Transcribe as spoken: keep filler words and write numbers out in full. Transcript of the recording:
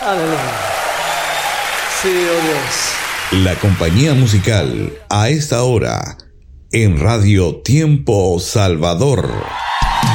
Aleluya. Sí, oh Dios. La compañía musical a esta hora en Radio Tiempo Salvador.